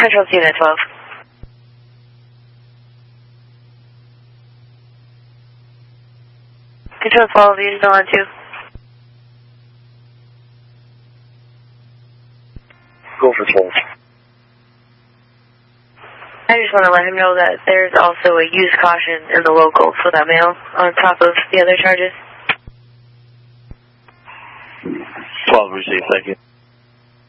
Control to Unit 12. Control 12, you still on 2. Go for 12. I just want to let him know that there's also a use caution in the local for that mail on top of the other charges. 12 received, thank you.